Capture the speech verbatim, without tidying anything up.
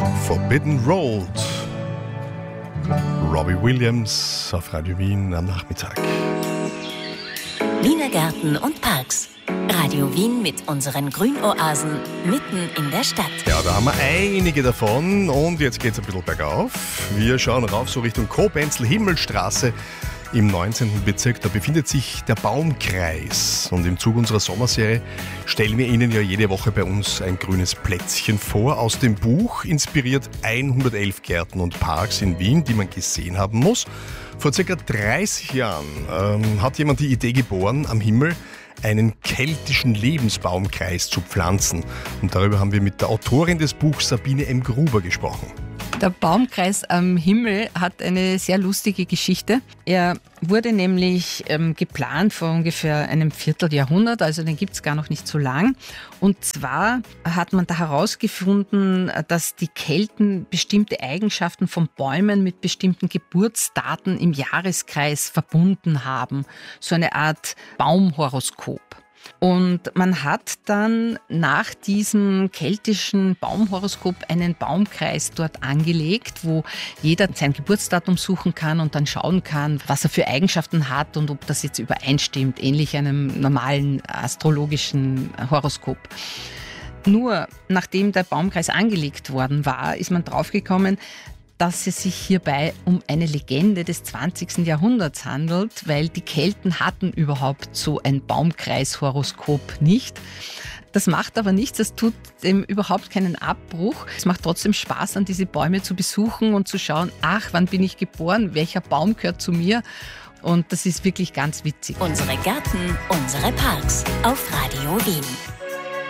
Forbidden Road. Robbie Williams auf Radio Wien am Nachmittag. Wiener Gärten und Parks. Radio Wien mit unseren Grünoasen mitten in der Stadt. Ja, da haben wir einige davon und jetzt geht's ein bisschen bergauf. Wir schauen rauf so Richtung Kobenzl-Himmelstraße im neunzehnten Bezirk. Da befindet sich der Baumkreis und im Zuge unserer Sommerserie stellen wir Ihnen ja jede Woche bei uns ein grünes Plätzchen vor. Aus dem Buch inspiriert hundertelf Gärten und Parks in Wien, die man gesehen haben muss. Vor circa dreißig Jahren ähm, hat jemand die Idee geboren, am Himmel einen keltischen Lebensbaumkreis zu pflanzen. Und darüber haben wir mit der Autorin des Buchs, Sabine M. Gruber, gesprochen. Der Baumkreis am Himmel hat eine sehr lustige Geschichte. Er wurde nämlich ähm, geplant vor ungefähr einem Vierteljahrhundert, also den gibt es gar noch nicht so lang. Und zwar hat man da herausgefunden, dass die Kelten bestimmte Eigenschaften von Bäumen mit bestimmten Geburtsdaten im Jahreskreis verbunden haben. So eine Art Baumhoroskop. Und man hat dann nach diesem keltischen Baumhoroskop einen Baumkreis dort angelegt, wo jeder sein Geburtsdatum suchen kann und dann schauen kann, was er für Eigenschaften hat und ob das jetzt übereinstimmt, ähnlich einem normalen astrologischen Horoskop. Nur nachdem der Baumkreis angelegt worden war, ist man draufgekommen, dass es sich hierbei um eine Legende des zwanzigsten Jahrhunderts handelt, weil die Kelten hatten überhaupt so ein Baumkreishoroskop nicht. Das macht aber nichts, das tut dem überhaupt keinen Abbruch. Es macht trotzdem Spaß, an diese Bäume zu besuchen und zu schauen, ach, wann bin ich geboren, welcher Baum gehört zu mir? Und das ist wirklich ganz witzig. Unsere Gärten, unsere Parks auf Radio Wien.